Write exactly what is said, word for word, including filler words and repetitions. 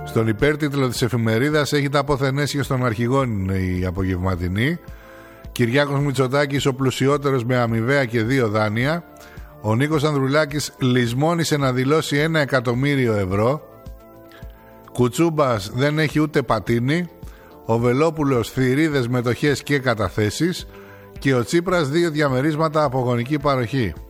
Στον υπέρτιτλο της εφημερίδας έχει τα αποθενέσει και στον αρχηγόν η απογευματινή. Κυριάκος Μητσοτάκης ο πλουσιότερος με αμοιβαία και δύο δάνεια. Ο Νίκος Ανδρουλάκης λησμόνησε να δηλώσει ένα εκατομμύριο ευρώ. Κουτσούμπας δεν έχει ούτε πατίνι. Ο Βελόπουλος θηρίδες μετοχές και καταθέσεις. Και ο Τσίπρας δύο διαμερίσματα από γονική παροχή.